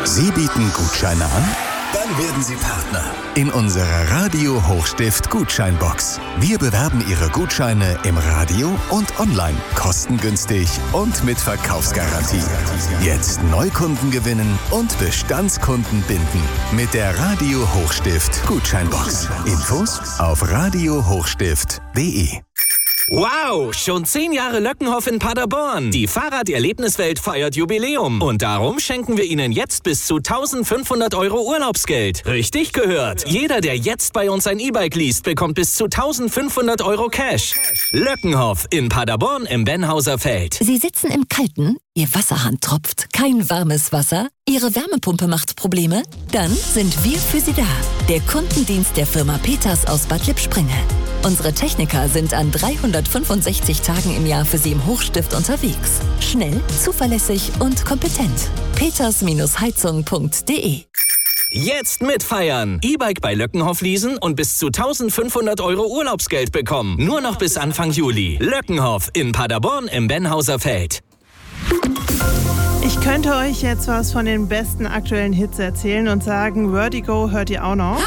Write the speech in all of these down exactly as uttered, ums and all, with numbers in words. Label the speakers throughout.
Speaker 1: Sie bieten Gutscheine an? Dann werden Sie Partner in unserer Radio Hochstift Gutscheinbox. Wir bewerben Ihre Gutscheine im Radio und online, kostengünstig und mit Verkaufsgarantie. Jetzt Neukunden gewinnen und Bestandskunden binden mit der Radio Hochstift Gutscheinbox. Infos auf radio hochstift punkt de.
Speaker 2: Wow, schon zehn Jahre Löckenhof in Paderborn. Die Fahrraderlebniswelt feiert Jubiläum. Und darum schenken wir Ihnen jetzt bis zu eintausendfünfhundert Euro Urlaubsgeld. Richtig gehört. Jeder, der jetzt bei uns ein E-Bike liest, bekommt bis zu eintausendfünfhundert Euro Cash. Löckenhof in Paderborn im Benhauser Feld.
Speaker 3: Sie sitzen im Kalten, Ihr Wasserhahn tropft, kein warmes Wasser, Ihre Wärmepumpe macht Probleme? Dann sind wir für Sie da. Der Kundendienst der Firma Peters aus Bad Lippspringe. Unsere Techniker sind an dreihundertfünfundsechzig Tagen im Jahr für Sie im Hochstift unterwegs. Schnell, zuverlässig und kompetent. peters Heizung punkt de.
Speaker 2: Jetzt mitfeiern. E-Bike bei Löckenhof leasen und bis zu eintausendfünfhundert Euro Urlaubsgeld bekommen. Nur noch bis Anfang Juli. Löckenhof in Paderborn im Benhauser Feld.
Speaker 4: Ich könnte euch jetzt was von den besten aktuellen Hits erzählen und sagen, Vertigo hört ihr auch noch.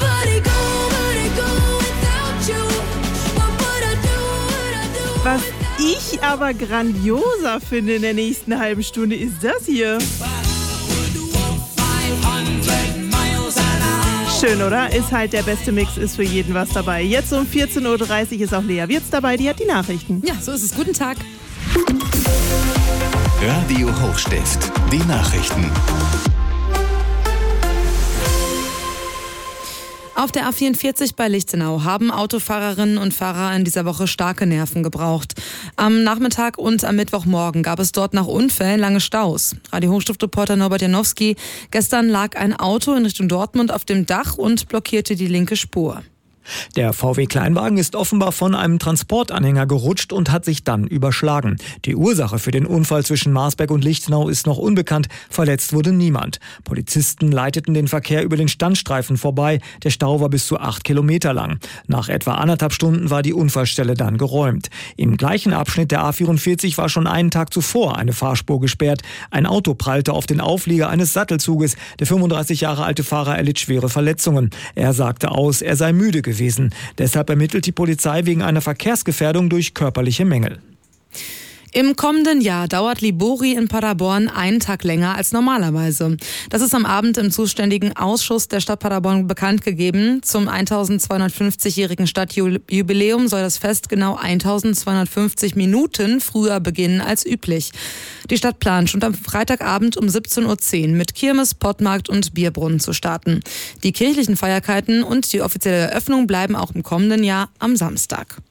Speaker 4: Was ich aber grandioser finde in der nächsten halben Stunde ist das hier. Schön, oder? Ist halt der beste Mix, ist für jeden was dabei. Jetzt um vierzehn Uhr dreißig ist auch Lea Wirtz dabei, die hat die Nachrichten.
Speaker 5: Ja, so ist es. Guten Tag.
Speaker 1: Radio Hochstift, die Nachrichten.
Speaker 5: Auf der A vierundvierzig bei Lichtenau haben Autofahrerinnen und Fahrer in dieser Woche starke Nerven gebraucht. Am Nachmittag und am Mittwochmorgen gab es dort nach Unfällen lange Staus. Radio Hochstift-Reporter Norbert Janowski: Gestern lag ein Auto in Richtung Dortmund auf dem Dach und blockierte die linke Spur.
Speaker 6: Der V W-Kleinwagen ist offenbar von einem Transportanhänger gerutscht und hat sich dann überschlagen. Die Ursache für den Unfall zwischen Marsberg und Lichtenau ist noch unbekannt. Verletzt wurde niemand. Polizisten leiteten den Verkehr über den Standstreifen vorbei. Der Stau war bis zu acht Kilometer lang. Nach etwa anderthalb Stunden war die Unfallstelle dann geräumt. Im gleichen Abschnitt der A vierundvierzig war schon einen Tag zuvor eine Fahrspur gesperrt. Ein Auto prallte auf den Auflieger eines Sattelzuges. Der fünfunddreißig Jahre alte Fahrer erlitt schwere Verletzungen. Er sagte aus, er sei müde gewesen. gewesen. Deshalb ermittelt die Polizei wegen einer Verkehrsgefährdung durch körperliche Mängel.
Speaker 5: Im kommenden Jahr dauert Libori in Paderborn einen Tag länger als normalerweise. Das ist am Abend im zuständigen Ausschuss der Stadt Paderborn bekannt gegeben. Zum eintausendzweihundertfünfzigjährigen Stadtjubiläum soll das Fest genau eintausendzweihundertfünfzig Minuten früher beginnen als üblich. Die Stadt plant schon am Freitagabend um siebzehn Uhr zehn mit Kirmes, Pottmarkt und Bierbrunnen zu starten. Die kirchlichen Feierlichkeiten und die offizielle Eröffnung bleiben auch im kommenden Jahr am Samstag.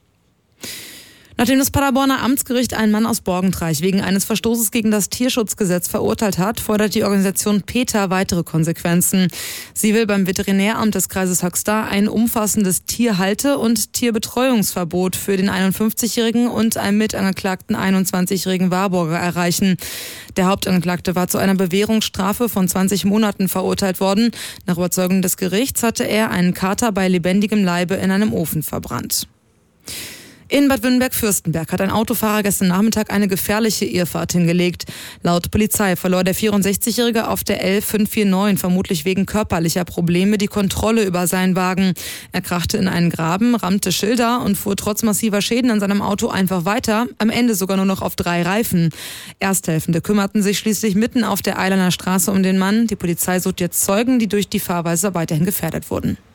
Speaker 5: Nachdem das Paderborner Amtsgericht einen Mann aus Borgentreich wegen eines Verstoßes gegen das Tierschutzgesetz verurteilt hat, fordert die Organisation PETA weitere Konsequenzen. Sie will beim Veterinäramt des Kreises Höxter ein umfassendes Tierhalte- und Tierbetreuungsverbot für den einundfünfzigjährigen und einen mitangeklagten einundzwanzigjährigen Warburger erreichen. Der Hauptangeklagte war zu einer Bewährungsstrafe von zwanzig Monaten verurteilt worden. Nach Überzeugung des Gerichts hatte er einen Kater bei lebendigem Leibe in einem Ofen verbrannt. In Bad Württemberg-Fürstenberg hat ein Autofahrer gestern Nachmittag eine gefährliche Irrfahrt hingelegt. Laut Polizei verlor der vierundsechzigjährige auf der L fünf vier neun vermutlich wegen körperlicher Probleme die Kontrolle über seinen Wagen. Er krachte in einen Graben, rammte Schilder und fuhr trotz massiver Schäden an seinem Auto einfach weiter, am Ende sogar nur noch auf drei Reifen. Ersthelfende kümmerten sich schließlich mitten auf der Eilerner Straße um den Mann. Die Polizei sucht jetzt Zeugen, die durch die Fahrweise weiterhin gefährdet wurden.